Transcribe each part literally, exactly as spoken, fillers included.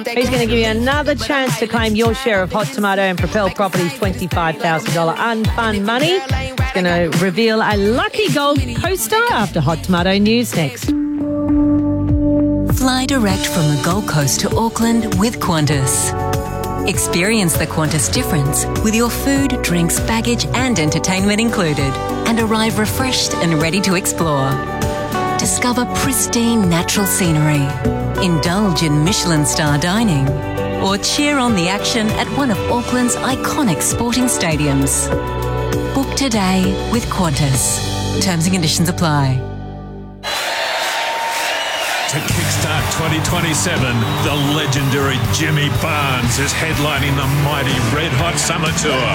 He's going to give you another chance to claim your share of Hot Tomato and Propel Properties twenty-five thousand dollars unfun money. He's going to reveal a lucky Gold Coaster after Hot Tomato News next. Fly direct from the Gold Coast to Auckland with Qantas. Experience the Qantas difference with your food, drinks, baggage and entertainment included, and arrive refreshed and ready to explore. Discover pristine natural scenery, indulge in Michelin star dining, or cheer on the action at one of Auckland's iconic sporting stadiums. Book today with Qantas. Terms and conditions apply. To kickstart twenty twenty-seven, the legendary Jimmy Barnes is headlining the mighty Red Hot Summer Tour.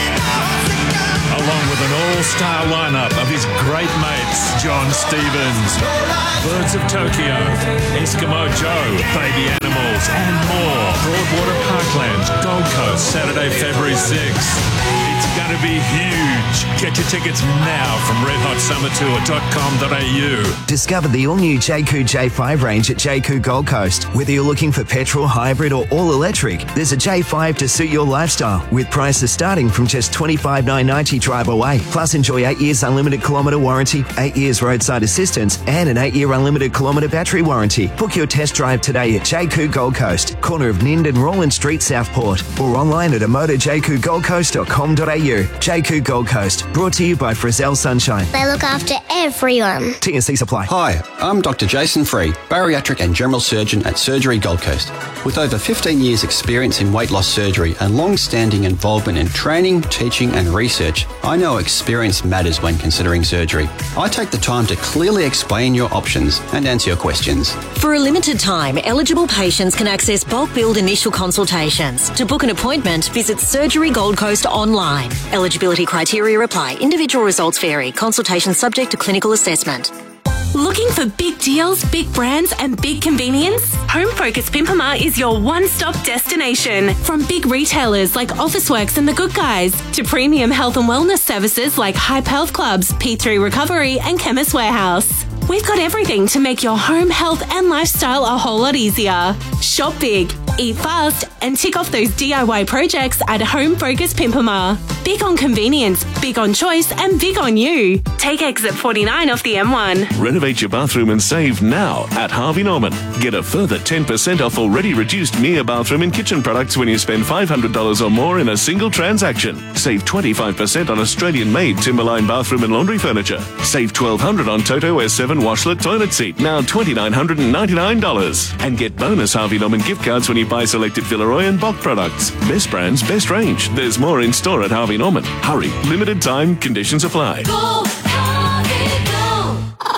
Along with an all-star lineup of his great mates, John Stevens, Birds of Tokyo, Eskimo Joe, Baby Animals, and more. Broadwater Parklands, Gold Coast, Saturday, February sixth. It's going to be huge. Get your tickets now from red hot summer tour dot com dot a u. Discover the all-new J Q J five range at J Q Gold Coast. Whether you're looking for petrol, hybrid or all-electric, there's a J five to suit your lifestyle, with prices starting from just twenty-five thousand nine hundred ninety dollars drive away. Plus enjoy eight years unlimited kilometre warranty, eight years roadside assistance and an eight year unlimited kilometre battery warranty. Book your test drive today at J Q Gold Coast, corner of Nind and Roland Street, Southport, or online at amoto j q gold coast dot com dot a u. J Q Gold Coast, brought to you by Frizzell Sunshine. They look after everyone. T and Cs apply. Hi, I'm Doctor Jason Free, bariatric and general surgeon at Surgery Gold Coast. With over fifteen years experience in weight loss surgery and long-standing involvement in training, teaching and research, I know experience matters when considering surgery. I take the time to clearly explain your options and answer your questions. For a limited time, eligible patients can access bulk billed initial consultations. To book an appointment, visit Surgery Gold Coast online. Eligibility criteria apply. Individual results vary. Consultation subject to clinical assessment. Looking for big deals, big brands and big convenience? Home Focus Pimpama is your one-stop destination. From big retailers like Officeworks and The Good Guys to premium health and wellness services like Hype Health Clubs, P three Recovery and Chemist Warehouse. We've got everything to make your home health and lifestyle a whole lot easier. Shop big, eat fast and tick off those D I Y projects at Home Focus Pimpama. Big on convenience, big on choice and big on you. Take exit forty-nine off the M one. Renovate your bathroom and save now at Harvey Norman. Get a further ten percent off already reduced Mia bathroom and kitchen products when you spend five hundred dollars or more in a single transaction. Save twenty-five percent on Australian-made Timberline bathroom and laundry furniture. Save twelve hundred dollars on Toto S seven washlet toilet seat, now two thousand nine hundred ninety-nine dollars. And get bonus Harvey Norman gift cards when you buy selected Villeroy and Bock products. Best brands, best range. There's more in store at Harvey Norman. Hurry, limited time, conditions apply. Go, Harvey, go.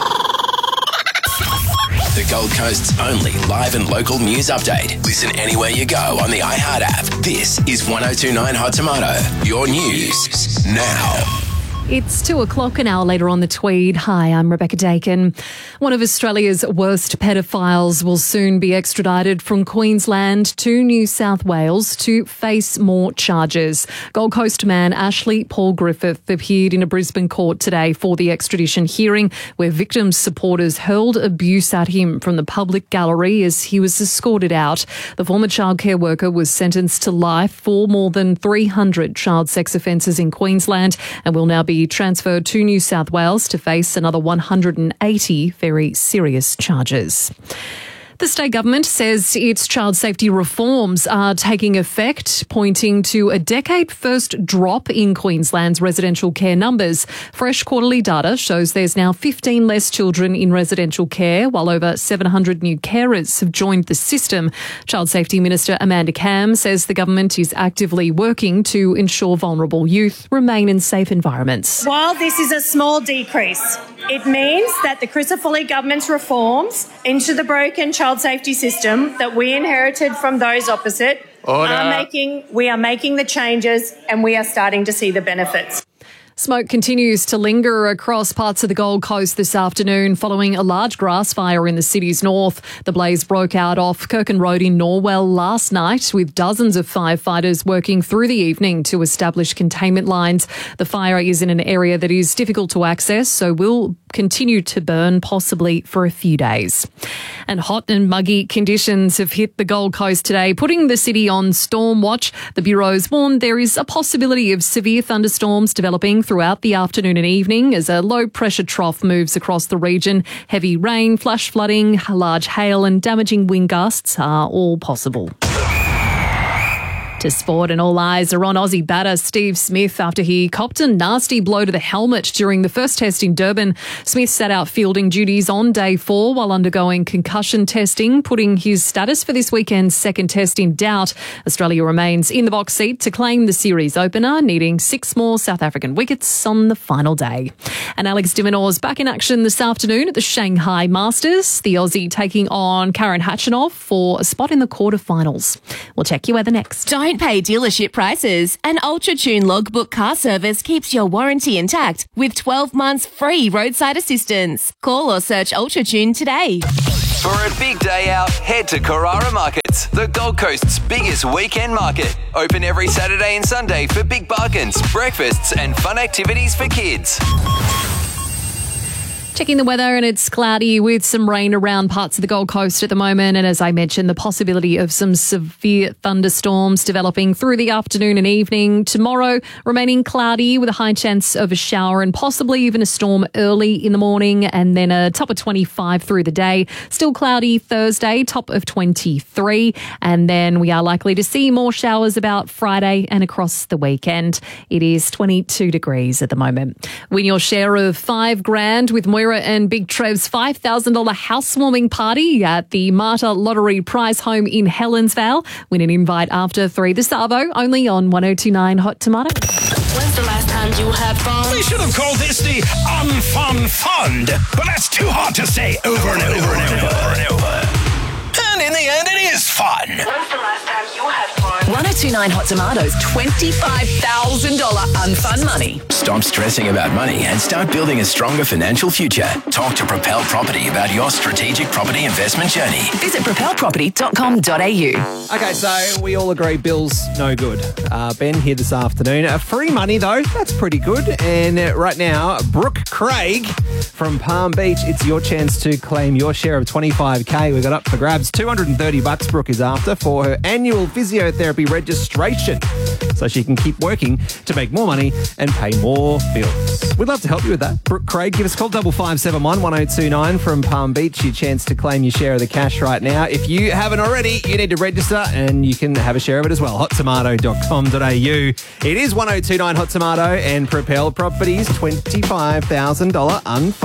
The Gold Coast's only live and local news update. Listen anywhere you go on the iHeart app. This is one oh two point nine Hot Tomato. Your news now. It's two o'clock, an hour later on the Tweed. Hi, I'm Rebecca Dakin. One of Australia's worst pedophiles will soon be extradited from Queensland to New South Wales to face more charges. Gold Coast man Ashley Paul Griffith appeared in a Brisbane court today for the extradition hearing, where victims' supporters hurled abuse at him from the public gallery as he was escorted out. The former childcare worker was sentenced to life for more than three hundred child sex offences in Queensland and will now be transferred to New South Wales to face another one hundred eighty very serious charges. The state government says its child safety reforms are taking effect, pointing to a decade-first drop in Queensland's residential care numbers. Fresh quarterly data shows there's now fifteen less children in residential care, while over seven hundred new carers have joined the system. Child Safety Minister Amanda Cam says the government is actively working to ensure vulnerable youth remain in safe environments. While this is a small decrease, it means that the Crisafulli government's reforms into the broken child safety system that we inherited from those opposite Order. are making, we are making the changes and we are starting to see the benefits. Smoke continues to linger across parts of the Gold Coast this afternoon following a large grass fire in the city's north. The blaze broke out off Kirkin Road in Norwell last night, with dozens of firefighters working through the evening to establish containment lines. The fire is in an area that is difficult to access, so will continue to burn possibly for a few days. And hot and muggy conditions have hit the Gold Coast today, putting the city on storm watch. The Bureau's warned there is a possibility of severe thunderstorms developing throughout the afternoon and evening as a low-pressure trough moves across the region. Heavy rain, flash flooding, large hail and damaging wind gusts are all possible. To sport, and all eyes are on Aussie batter Steve Smith after he copped a nasty blow to the helmet during the first test in Durban. Smith sat out fielding duties on day four while undergoing concussion testing, putting his status for this weekend's second test in doubt. Australia remains in the box seat to claim the series opener, needing six more South African wickets on the final day. And Alex de Minaur's back in action this afternoon at the Shanghai Masters. The Aussie taking on Karen Khachanov for a spot in the quarterfinals. We'll check your weather next. Don't pay dealership prices. An UltraTune logbook car service keeps your warranty intact with twelve months free roadside assistance. Call or search UltraTune today. For a big day out, head to Carrara Markets, the Gold Coast's biggest weekend market. Open every Saturday and Sunday for big bargains, breakfasts and fun activities for kids. Checking the weather, and it's cloudy with some rain around parts of the Gold Coast at the moment. And as I mentioned, the possibility of some severe thunderstorms developing through the afternoon and evening. Tomorrow, remaining cloudy with a high chance of a shower and possibly even a storm early in the morning, and then a top of twenty-five through the day. Still cloudy Thursday, top of twenty-three. And then we are likely to see more showers about Friday and across the weekend. It is twenty-two degrees at the moment. Win your share of five grand with Moira and Big Trev's five thousand dollars housewarming party at the Marta Lottery Prize Home in Helensvale. Win an invite after three this Savo, only on one oh two nine Hot Tomato. When's the last time you had fun? They should have called this the Unfun Fund, but that's too hard to say over and over and over and over. And in the end, it is fun. When's the last time you had fun? one oh two nine Hot Tomatoes twenty-five thousand dollars unfun money. Stop stressing about money and start building a stronger financial future. Talk to Propel Property about your strategic property investment journey. Visit propel property dot com dot a u. Okay, so we all agree Bill's no good. Uh, Ben here this afternoon. Uh, free money, though. That's pretty good. And uh, right now, Brooke Craig from Palm Beach, it's your chance to claim your share of twenty-five K. We got up for grabs. two hundred thirty bucks Brooke is after for her annual physiotherapy registration, so she can keep working to make more money and pay more bills. We'd love to help you with that. Brooke Craig, give us a call, double five seven one one oh two nine from Palm Beach. Your chance to claim your share of the cash right now. If you haven't already, you need to register and you can have a share of it as well. hot tomato dot com dot a u. It is one oh two nine Hot Tomato and Propel Properties twenty-five thousand dollars unfunded.